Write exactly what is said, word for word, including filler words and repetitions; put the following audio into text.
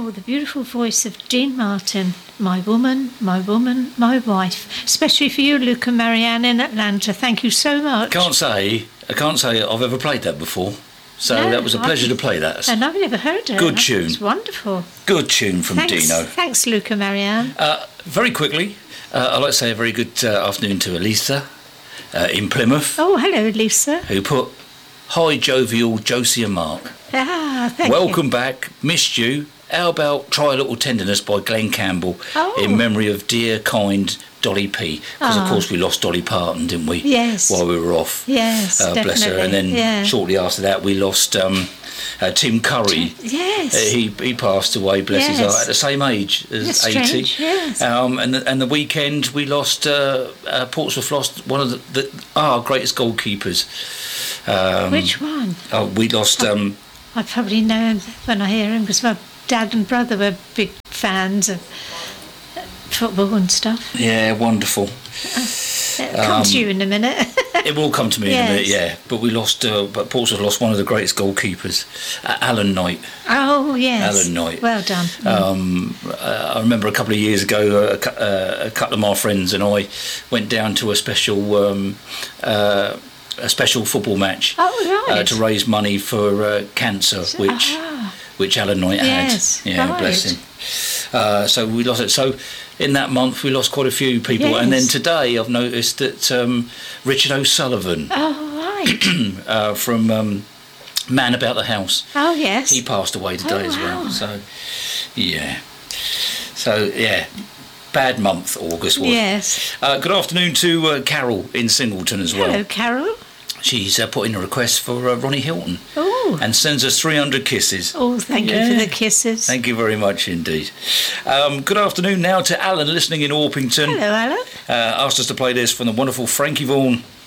Oh, the beautiful voice of Dean Martin. My woman, my woman, my wife. Especially for you, Luke and Marianne in Atlanta. Thank you so much. Can't say, I can't say I've ever played that before. So no, that was a pleasure I've, to play that. And I've never heard it. Good tune. It's wonderful. Good tune from Thanks, Dino. Thanks, Luke and Marianne. Uh, very quickly, uh, I'd like to say a very good uh, afternoon to Elisa uh, in Plymouth. Oh, hello, Lisa. Who put, hi, jovial Josie and Mark. Ah, thank Welcome you. back. Missed you. How about Try a Little Tenderness by Glenn Campbell Oh. in memory of dear, kind Dolly P. Because, Ah. of course, we lost Dolly Parton, didn't we? Yes. While we were off. Yes, uh, Bless her. definitely. And then Yeah. shortly after that, we lost um, uh, Tim Curry. Yes. Uh, he he passed away, bless his Yes. heart, at the same age as That's eighty. strange, yes. Um, and, the, and the weekend, we lost, uh, uh, Portsmouth lost one of the, the our greatest goalkeepers. Um, Which one? Oh, we lost... Um, I probably know him when I hear him because my dad and brother were big fans of football and stuff. yeah, wonderful. It'll come Um, to you in a minute. It will come to me in a Yes. minute, yeah. But we lost, uh, but Portsmouth lost one of the greatest goalkeepers, uh, Alan Knight. Oh, yes. Alan Knight. Well done. Um, uh, I remember a couple of years ago, uh, a, cou- uh, a couple of my friends and I went down to a special, um, uh, a special football match Oh, right. uh, to raise money for uh, cancer, which Ah. which Alan Knight Yes, had. Yeah, right. bless him. Uh, so we lost it. So in that month we lost quite a few people, and then Yes. today I've noticed that um, Richard O'Sullivan Oh, right. uh, from um, Man About the House, Oh, yes. he passed away today Oh, as well. wow. So yeah, so yeah, bad month August was. Yes. Uh, good afternoon to uh, Carol in Singleton as well. Hello, Carol. She's uh, put in a request for uh, Ronnie Hilton Oh. and sends us three hundred kisses. Oh, thank Yeah. you for the kisses. Thank you very much indeed. Um, good afternoon now to Alan listening in Orpington. Hello, Alan. Uh, asked us to play this from the wonderful Frankie Vaughan.